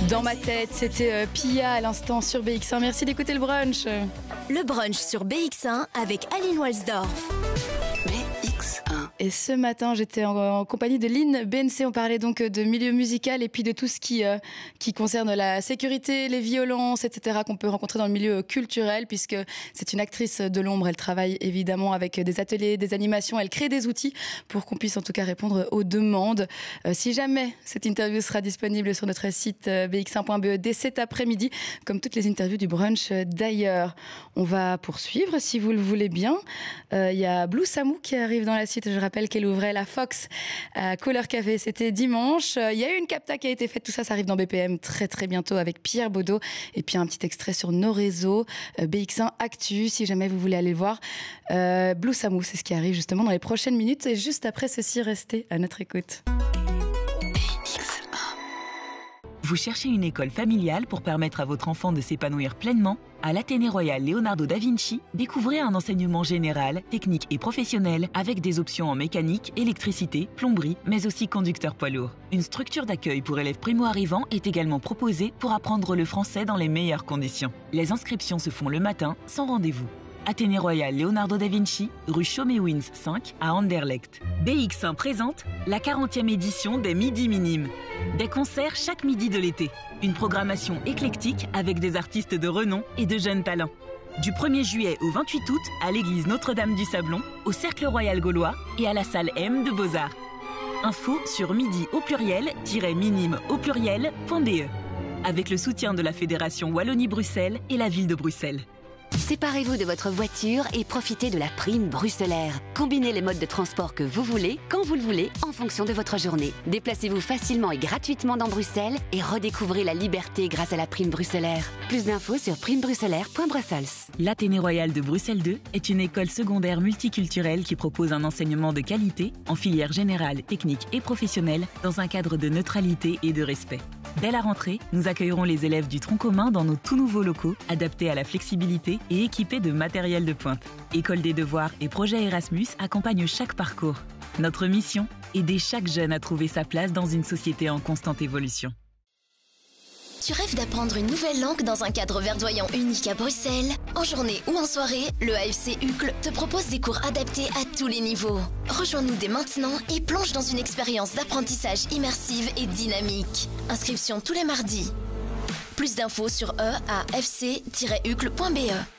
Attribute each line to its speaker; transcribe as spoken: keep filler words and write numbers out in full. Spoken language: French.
Speaker 1: Dans ma tête, c'était euh, Pia à l'instant sur B X un. Merci d'écouter le brunch.
Speaker 2: Le brunch sur B X un avec Aline Walsdorf.
Speaker 3: B X un.
Speaker 1: Et ce matin, j'étais en, en compagnie de Lynn B N C. On parlait donc de milieu musical et puis de tout ce qui, euh, qui concerne la sécurité, les violences, et cetera qu'on peut rencontrer dans le milieu culturel, puisque c'est une actrice de l'ombre. Elle travaille évidemment avec des ateliers, des animations. Elle crée des outils pour qu'on puisse en tout cas répondre aux demandes. Euh, si jamais cette interview sera disponible sur notre site euh, b x un point b e dès cet après-midi, comme toutes les interviews du brunch euh, d'ailleurs. On va poursuivre si vous le voulez bien. Il euh, y a Blue Samu qui arrive dans la suite. Je rappelle qu'elle ouvrait la Fox à Couleur Café. C'était dimanche. Il euh, y a eu une capta qui a été faite. Tout ça, ça arrive dans B P M très très bientôt avec Pierre Baudot. Et puis un petit extrait sur nos réseaux. Euh, B X un Actu, si jamais vous voulez aller le voir. Euh, Blue Samu, c'est ce qui arrive justement dans les prochaines minutes. Et juste après ceci, restez à notre écoute.
Speaker 4: Vous cherchez une école familiale pour permettre à votre enfant de s'épanouir pleinement? À l'Athénée Royal Leonardo da Vinci, découvrez un enseignement général, technique et professionnel avec des options en mécanique, électricité, plomberie, mais aussi conducteur poids lourd. Une structure d'accueil pour élèves primo-arrivants est également proposée pour apprendre le français dans les meilleures conditions. Les inscriptions se font le matin, sans rendez-vous. Athénée Royal Leonardo da Vinci, rue Chaumet-Wins cinq à Anderlecht. B X un présente la quarantième édition des Midi Minimes. Des concerts chaque midi de l'été. Une programmation éclectique avec des artistes de renom et de jeunes talents. Du premier juillet au vingt-huit août à l'église Notre-Dame du Sablon, au Cercle Royal Gaulois et à la salle M de Beaux-Arts. Info sur midi au pluriel-minime au pluriel.be. Avec le soutien de la Fédération Wallonie-Bruxelles et la ville de Bruxelles.
Speaker 2: Séparez-vous de votre voiture et profitez de la prime bruxelaire. Combinez les modes de transport que vous voulez, quand vous le voulez, en fonction de votre journée. Déplacez-vous facilement et gratuitement dans Bruxelles et redécouvrez la liberté grâce à la prime bruxelaire. Plus d'infos sur prime bruxelaire point brussels.
Speaker 4: L'Athénée Royal de Bruxelles deux est une école secondaire multiculturelle qui propose un enseignement de qualité en filière générale, technique et professionnelle dans un cadre de neutralité et de respect. Dès la rentrée, nous accueillerons les élèves du tronc commun dans nos tout nouveaux locaux, adaptés à la flexibilité et équipés de matériel de pointe. École des devoirs et projet Erasmus accompagnent chaque parcours. Notre mission, aider chaque jeune à trouver sa place dans une société en constante évolution.
Speaker 5: Tu rêves d'apprendre une nouvelle langue dans un cadre verdoyant unique à Bruxelles? En journée ou en soirée, le A F C U C L te propose des cours adaptés à tous les niveaux. Rejoins-nous dès maintenant et plonge dans une expérience d'apprentissage immersive et dynamique. Inscription tous les mardis. Plus d'infos sur e a f c tiret u c l point b e.